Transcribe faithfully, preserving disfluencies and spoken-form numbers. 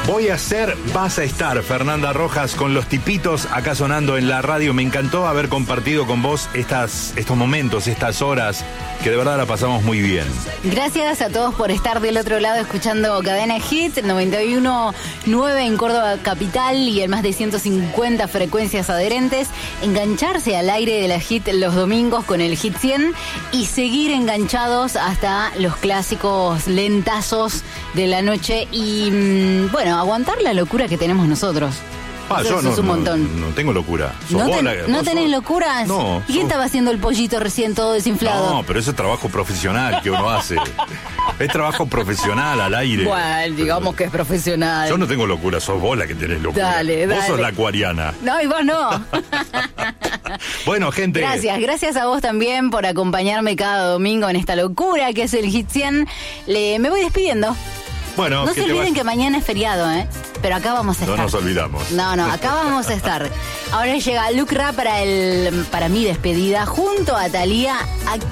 Voy a ser, vas a estar, Fernanda Rojas, con Los Tipitos acá sonando en la radio. Me encantó haber compartido con vos estas, estos momentos, estas horas, que de verdad la pasamos muy bien. Gracias a todos por estar del otro lado escuchando Cadena Hit, noventa y uno punto nueve en Córdoba Capital y en más de ciento cincuenta frecuencias adherentes. Engancharse al aire de la Hit los domingos con el Hit cien y seguir enganchados hasta los clásicos lentazos de la noche y, bueno, aguantar la locura que tenemos nosotros. Ah, eso, yo eso no, es un no, montón. no tengo locura. ¿No, vos ten, la, ¿no vos tenés sos... locuras? No. ¿Y quién sos... estaba haciendo el pollito recién todo desinflado? No, pero eso es trabajo profesional que uno hace. Es trabajo profesional al aire. Bueno, digamos que es profesional. Yo no tengo locura, sos vos la que tenés locura. Dale, vos dale. sos la acuariana. No, y vos no. Bueno, gente. Gracias, gracias a vos también por acompañarme cada domingo en esta locura que es el Hit cien. Le, me voy despidiendo. Bueno, no se olviden que mañana es feriado, ¿eh? Pero acá vamos a estar. No nos olvidamos. No, no, acá vamos a estar. Ahora llega Lucra para el para mi despedida junto a Thalía.